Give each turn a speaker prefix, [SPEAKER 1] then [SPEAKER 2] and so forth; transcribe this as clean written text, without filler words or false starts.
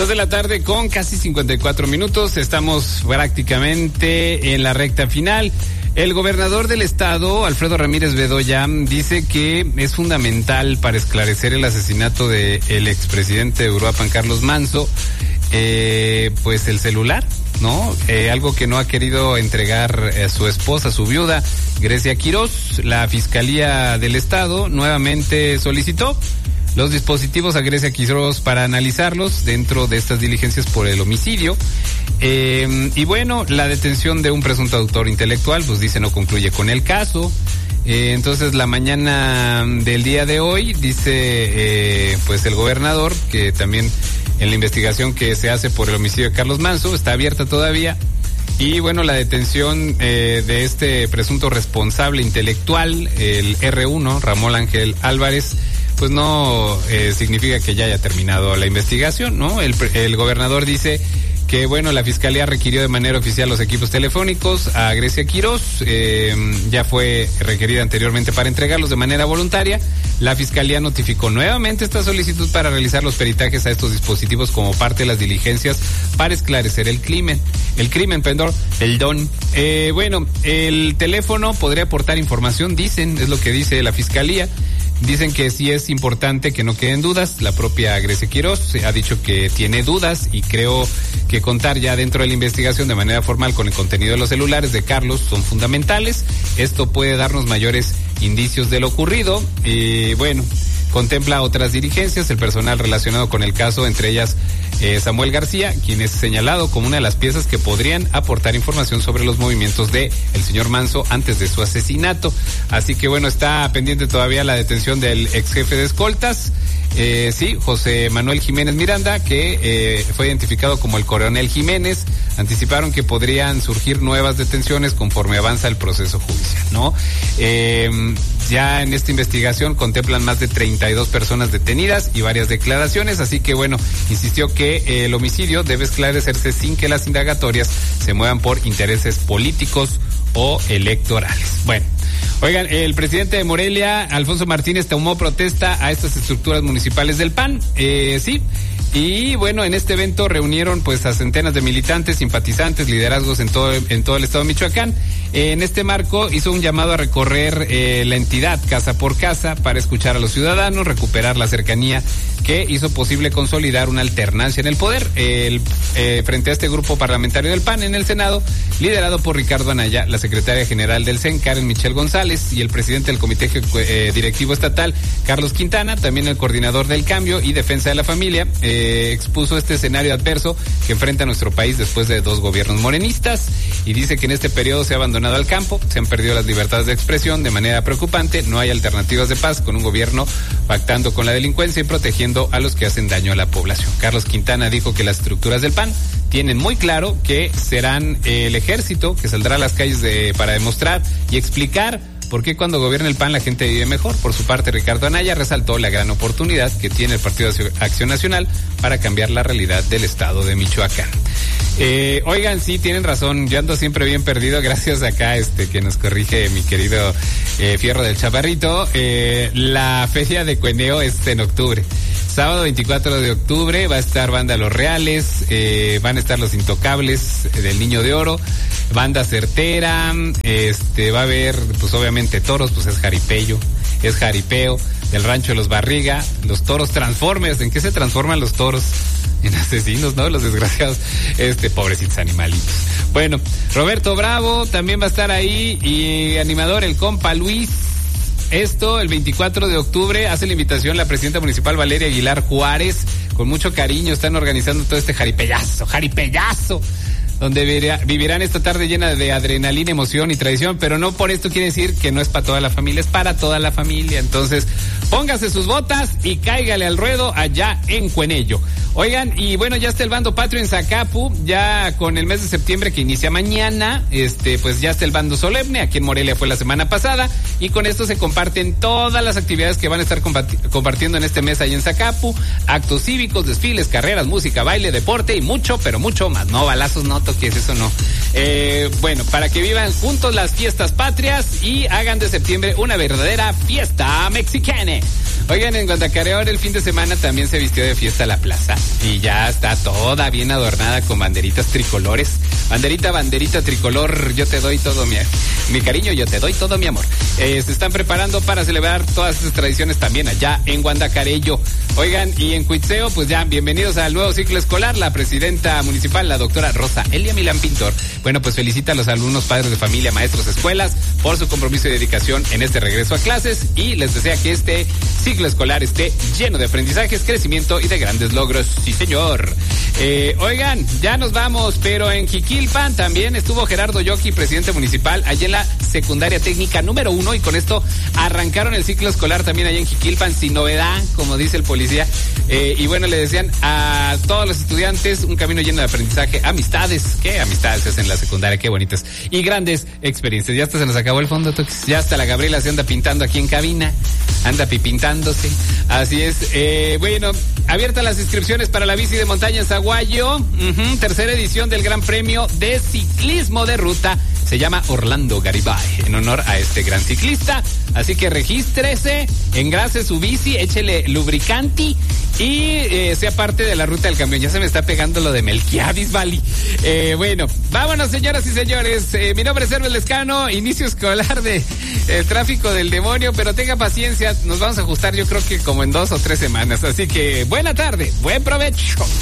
[SPEAKER 1] 2 de la tarde con casi 54 minutos. Estamos prácticamente en la recta final. El gobernador del estado, Alfredo Ramírez Bedoya, dice que es fundamental para esclarecer el asesinato del expresidente de Uruapan, Carlos Manso, pues el celular, ¿no? Algo que no ha querido entregar a su esposa, su viuda, Grecia Quirós. La Fiscalía del Estado nuevamente solicitó los dispositivos a Grecia Quirós para analizarlos dentro de estas diligencias por el homicidio. Y bueno, la detención de un presunto autor intelectual, pues dice, no concluye con el caso. Entonces, la mañana del día de hoy, dice pues el gobernador que también en la investigación que se hace por el homicidio de Carlos Manso está abierta todavía. Y bueno, la detención de este presunto responsable intelectual, el R1, Ramón Ángel Álvarez, pues no significa que ya haya terminado la investigación, ¿no? El gobernador dice que, bueno, la Fiscalía requirió de manera oficial los equipos telefónicos a Grecia Quirós, ya fue requerida anteriormente para entregarlos de manera voluntaria. La Fiscalía notificó nuevamente esta solicitud para realizar los peritajes a estos dispositivos como parte de las diligencias para esclarecer el crimen. Bueno, el teléfono podría aportar información, dicen, es lo que dice la Fiscalía. Dicen que sí es importante que no queden dudas. La propia Grecia Quirós ha dicho que tiene dudas y creo que contar ya dentro de la investigación de manera formal con el contenido de los celulares de Carlos son fundamentales. Esto puede darnos mayores indicios de lo ocurrido. Bueno, contempla otras diligencias, el personal relacionado con el caso, entre ellas Samuel García, quien es señalado como una de las piezas que podrían aportar información sobre los movimientos de el señor Manso antes de su asesinato. Así que bueno, está pendiente todavía la detención del ex jefe de escoltas, José Manuel Jiménez Miranda, que fue identificado como el Coronel Jiménez. Anticiparon que podrían surgir nuevas detenciones conforme avanza el proceso judicial, ¿no? Ya en esta investigación contemplan más de 32 personas detenidas y varias declaraciones, así que bueno, insistió que el homicidio debe esclarecerse sin que las indagatorias se muevan por intereses políticos o electorales. Bueno, oigan, el presidente de Morelia, Alfonso Martínez, tomó protesta a estas estructuras municipales del PAN, y bueno, en este evento reunieron pues a centenas de militantes, simpatizantes, liderazgos en todo el estado de Michoacán. En este marco hizo un llamado a recorrer la entidad casa por casa para escuchar a los ciudadanos, recuperar la cercanía que hizo posible consolidar una alternancia en el poder. Frente a este grupo parlamentario del PAN en el Senado, liderado por Ricardo Anaya, la secretaria general del CEN, Karen Michelle González, y el presidente del Comité Directivo Estatal, Carlos Quintana, también el coordinador del Cambio y Defensa de la Familia, expuso este escenario adverso que enfrenta a nuestro país después de 2 gobiernos morenistas, y dice que en este periodo se ha abandonado al campo, se han perdido las libertades de expresión de manera preocupante, no hay alternativas de paz con un gobierno pactando con la delincuencia y protegiendo a los que hacen daño a la población. Carlos Quintana dijo que las estructuras del PAN tienen muy claro que serán el ejército que saldrá a las calles para demostrar y explicar por qué cuando gobierna el PAN la gente vive mejor. Por su parte, Ricardo Anaya resaltó la gran oportunidad que tiene el Partido Acción Nacional para cambiar la realidad del estado de Michoacán. Oigan, sí, tienen razón, yo ando siempre bien perdido, gracias acá que nos corrige mi querido Fierro del Chaparrito. La feria de Cueneo es en octubre. Sábado 24 de octubre va a estar Banda Los Reales, van a estar Los Intocables del Niño de Oro, Banda Certera, va a haber pues obviamente toros, pues es jaripeo, del Rancho de los Barriga, los toros Transformers. ¿En qué se transforman los toros? En asesinos, ¿no? Los desgraciados, pobrecitos animalitos. Bueno, Roberto Bravo también va a estar ahí, y animador el compa Luis. Esto, el 24 de octubre, hace la invitación la presidenta municipal Valeria Aguilar Juárez. Con mucho cariño están organizando todo este jaripellazo, donde vivirán esta tarde llena de adrenalina, emoción y tradición, pero no por esto quiere decir que no es para toda la familia, es para toda la familia. Entonces, póngase sus botas y cáigale al ruedo allá en Cuenello. Oigan, y bueno, ya está el bando patrio en Zacapu, ya con el mes de septiembre que inicia mañana, pues ya está el bando solemne, aquí en Morelia fue la semana pasada, y con esto se comparten todas las actividades que van a estar compartiendo en este mes ahí en Zacapu, actos cívicos, desfiles, carreras, música, baile, deporte y mucho, pero mucho más. No, balazos no toques, eso no. Bueno, para que vivan juntos las fiestas patrias y hagan de septiembre una verdadera fiesta mexicana. Oigan, en Guadalajara el fin de semana también se vistió de fiesta la plaza y ya está toda bien adornada con banderitas tricolores. Banderita tricolor, yo te doy todo mi cariño, yo te doy todo mi amor. Se están preparando para celebrar todas esas tradiciones también allá en Guandacareyo. Oigan, y en Cuitzeo, pues ya, bienvenidos al nuevo ciclo escolar. La presidenta municipal, la doctora Rosa Elia Milán Pintor, bueno, pues felicita a los alumnos, padres de familia, maestros, escuelas, por su compromiso y dedicación en este regreso a clases y les desea que este ciclo escolar esté lleno de aprendizajes, crecimiento y de grandes logros. Sí, señor. Oigan, ya nos vamos, pero en Jiquilpan también estuvo Gerardo Yoki, presidente municipal, allá en la secundaria técnica número 1, y con esto arrancaron el ciclo escolar también allá en Jiquilpan, sin novedad, como dice el policía. Y bueno, le decían a todos los estudiantes un camino lleno de aprendizaje, amistades. ¿Qué amistades es en la secundaria? Qué bonitas. Y grandes experiencias. Ya hasta se nos acabó el fondo, Tox. Ya hasta la Gabriela se anda pintando aquí en cabina. Anda pipintándose. Así es. Bueno, abiertas las inscripciones para la bici de montaña en Zaguayo. Tercera edición del Gran Premio de Ciclismo de Ruta. Se llama Orlando Garibay, en honor a este gran ciclista. Así que regístrese, engrase su bici, échele lubricanti y sea parte de la ruta del camión. Ya se me está pegando lo de Melquiadis, Vali. Bueno, vámonos, señoras y señores. Mi nombre es Herbert Lescano, inicio escolar de tráfico del demonio, pero tenga paciencia, nos vamos a ajustar yo creo que como en 2 o 3 semanas. Así que buena tarde, buen provecho.